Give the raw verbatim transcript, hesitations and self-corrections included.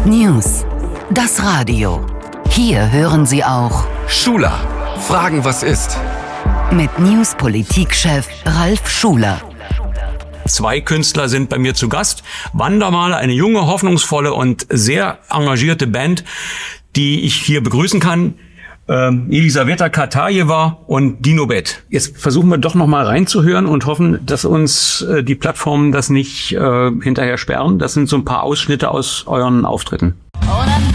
News. Das Radio. Hier hören Sie auch Schuler. Fragen, was ist? Mit News-Politik-Chef Ralf Schuler. Zwei Künstler sind bei mir zu Gast. Wandermaler, eine junge, hoffnungsvolle und sehr engagierte Band, die ich hier begrüßen kann. Ähm, Elisaveta Katajewa und Dino Bett. Jetzt versuchen wir doch noch mal reinzuhören und hoffen, dass uns äh, die Plattformen das nicht äh, hinterher sperren. Das sind so ein paar Ausschnitte aus euren Auftritten.